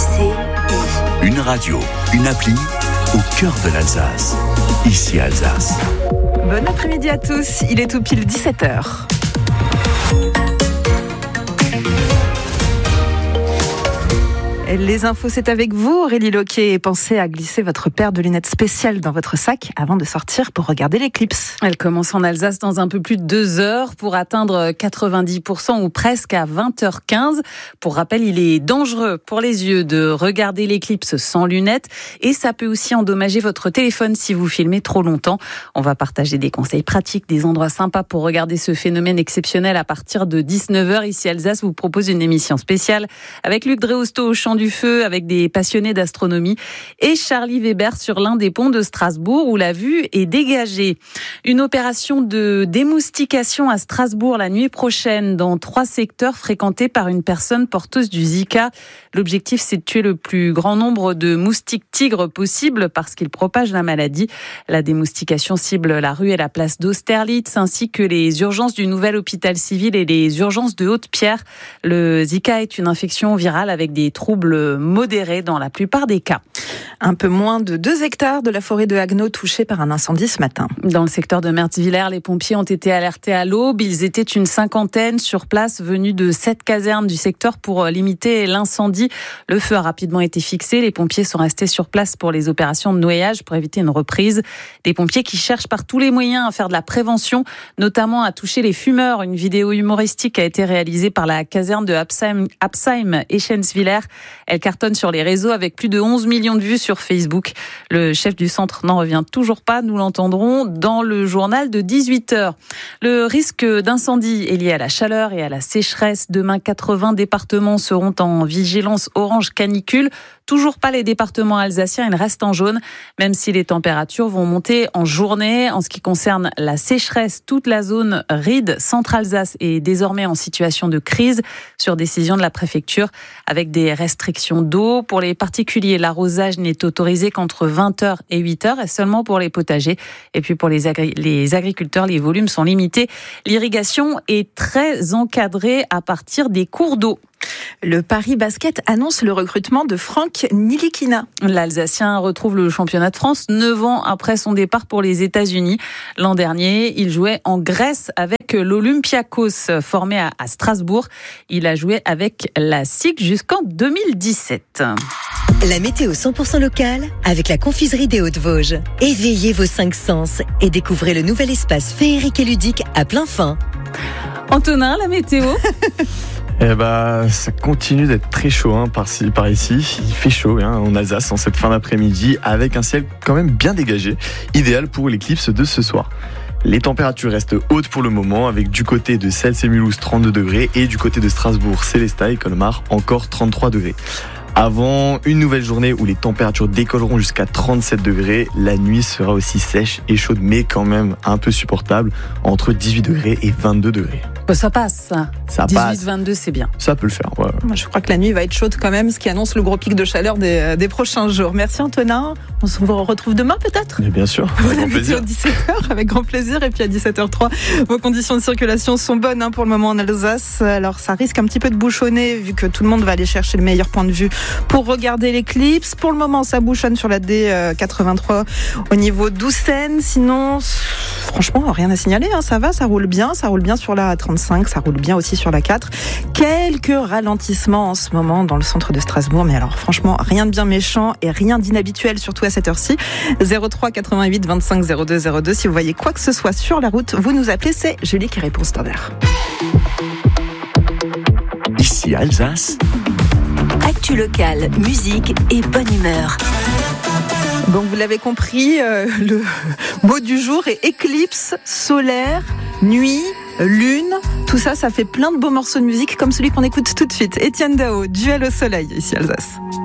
RCI. Une radio, une appli au cœur de l'Alsace. Ici Alsace. Bon après-midi à tous, il est tout pile 17h. Les infos, c'est avec vous, Aurélie Loquet. Pensez à glisser votre paire de lunettes spéciales dans votre sac avant de sortir pour regarder l'éclipse. Elle commence en Alsace dans un peu plus de 2 heures pour atteindre 90% ou presque à 20h15. Pour rappel, il est dangereux pour les yeux de regarder l'éclipse sans lunettes et ça peut aussi endommager votre téléphone si vous filmez trop longtemps. On va partager des conseils pratiques, des endroits sympas pour regarder ce phénomène exceptionnel à partir de 19h. Ici, Alsace vous propose une émission spéciale avec Luc Dréhousteau au Champ du Feu avec des passionnés d'astronomie et Charlie Weber sur l'un des ponts de Strasbourg où la vue est dégagée. Une opération de démoustication à Strasbourg la nuit prochaine dans 3 secteurs fréquentés par une personne porteuse du Zika. L'objectif, c'est de tuer le plus grand nombre de moustiques tigres possible parce qu'ils propagent la maladie. La démoustication cible la rue et la place d'Austerlitz ainsi que les urgences du nouvel hôpital civil et les urgences de Haute-Pierre. Le Zika est une infection virale avec des troubles modérés dans la plupart des cas. Un peu moins de 2 hectares de la forêt de Haguenau touchés par un incendie ce matin. Dans le secteur de Merzwiller, les pompiers ont été alertés à l'aube. Ils étaient une 50aine sur place, venus de 7 casernes du secteur pour limiter l'incendie. Le feu a rapidement été fixé. Les pompiers sont restés sur place pour les opérations de noyage pour éviter une reprise. Des pompiers qui cherchent par tous les moyens à faire de la prévention, notamment à toucher les fumeurs. Une vidéo humoristique a été réalisée par la caserne de Absheim et Schenzwiller. Elle cartonne sur les réseaux avec plus de 11 millions de vues sur Facebook. Le chef du centre n'en revient toujours pas. Nous l'entendrons dans le journal de 18h. Le risque d'incendie est lié à la chaleur et à la sécheresse. Demain, 80 départements seront en vigilance orange canicule. Toujours pas les départements alsaciens, ils restent en jaune, même si les températures vont monter en journée. En ce qui concerne la sécheresse, toute la zone Ride, Centre-Alsace est désormais en situation de crise sur décision de la préfecture avec des restrictions d'eau. Pour les particuliers, l'arrosage n'est autorisé qu'entre 20h et 8h et seulement pour les potagers. Et puis pour les agriculteurs, les volumes sont limités. L'irrigation est très encadrée à partir des cours d'eau. Le Paris Basket annonce le recrutement de Franck Nilikina. L'Alsacien retrouve le championnat de France 9 ans après son départ pour les États-Unis. L'an dernier, il jouait en Grèce avec l'Olympiakos, formé à Strasbourg. Il a joué avec la SIG jusqu'en 2017. La météo 100% locale avec la confiserie des Hauts-de-Vosges. Éveillez vos 5 sens et découvrez le nouvel espace féerique et ludique à plein fin. Antonin, la météo. Ça continue d'être très chaud par ici. Il fait chaud en Alsace en cette fin d'après-midi avec un ciel quand même bien dégagé, idéal pour l'éclipse de ce soir. Les températures restent hautes pour le moment avec du côté de Cels et Mulhouse 32 degrés et du côté de Strasbourg, Célestat et Colmar encore 33 degrés. Avant une nouvelle journée où les températures décolleront jusqu'à 37 degrés, la nuit sera aussi sèche et chaude mais quand même un peu supportable entre 18 degrés et 22 degrés. Ça passe, ça 18-22 c'est bien. Ça peut le faire, ouais. Moi, je crois que la nuit va être chaude quand même, ce qui annonce le gros pic de chaleur des prochains jours. Merci Antonin, on se retrouve demain peut-être ? Mais bien sûr, avec grand plaisir. 17h avec grand plaisir et puis à 17h03, vos conditions de circulation sont bonnes pour le moment en Alsace. Alors ça risque un petit peu de bouchonner vu que tout le monde va aller chercher le meilleur point de vue pour regarder l'éclipse. Pour le moment, ça bouchonne sur la D83 au niveau d'Oussen. Sinon, franchement, rien à signaler. Ça va, ça roule bien sur la A35, ça roule bien aussi sur la 4. Quelques ralentissements en ce moment dans le centre de Strasbourg, mais alors franchement, rien de bien méchant et rien d'inhabituel, surtout à cette heure-ci. 03 88 25 02 02. Si vous voyez quoi que ce soit sur la route, vous nous appelez, c'est Julie qui répond au standard. Ici Alsace. Actu locale, musique et bonne humeur. Bon, vous l'avez compris, le mot du jour est éclipse, solaire, nuit, lune. Tout ça, ça fait plein de beaux morceaux de musique comme celui qu'on écoute tout de suite. Étienne Dao, Duel au soleil, ici Alsace.